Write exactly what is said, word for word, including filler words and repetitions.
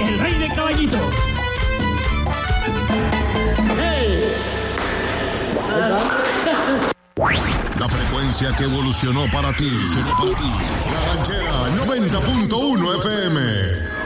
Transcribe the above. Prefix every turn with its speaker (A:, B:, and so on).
A: el rey del caballito. ¡Hey!
B: La frecuencia que evolucionó para ti. La Ranchera noventa punto uno F M.